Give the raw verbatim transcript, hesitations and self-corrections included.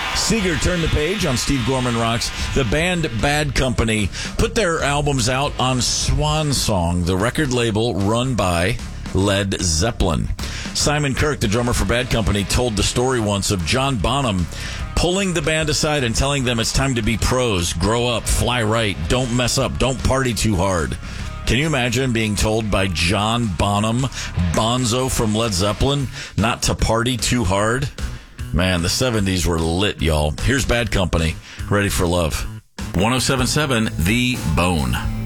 Seeger turned the page on Steve Gorman Rocks. The band Bad Company put their albums out on Swan Song, the record label run by Led Zeppelin. Simon Kirke, the drummer for Bad Company, told the story once of John Bonham pulling the band aside and telling them it's time to be pros, grow up, fly right, don't mess up, don't party too hard. Can you imagine being told by John Bonham, Bonzo from Led Zeppelin, not to party too hard? Man, the seventies were lit, y'all. Here's Bad Company, Ready for Love. one oh seven point seven The Bone.